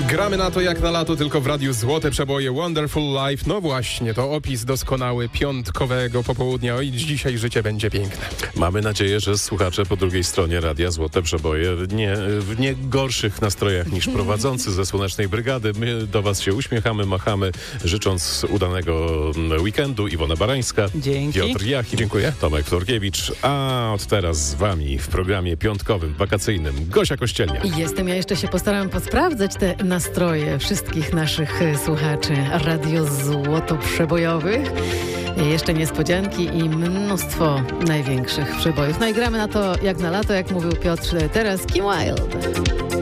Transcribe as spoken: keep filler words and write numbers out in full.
Gramy na to jak na lato, tylko w radiu Złote Przeboje Wonderful Life. No właśnie, to opis doskonały piątkowego popołudnia. Oj, dzisiaj życie będzie piękne. Mamy nadzieję, że słuchacze po drugiej stronie radia Złote Przeboje nie, w nie gorszych nastrojach niż prowadzący ze Słonecznej Brygady. My do was się uśmiechamy, machamy, życząc udanego weekendu. Iwona Barańska, Dzięki. Piotr Jach, dziękuję. Tomek Florkiewicz, a od teraz z wami w programie piątkowym, wakacyjnym Gosia Kościelnia. Jestem, ja jeszcze się postaram posprawdzać te nastroje wszystkich naszych słuchaczy Radio Złotoprzebojowych. Jeszcze niespodzianki i mnóstwo największych przebojów. No i gramy na to jak na lato, jak mówił Piotr teraz, Kim Wilde.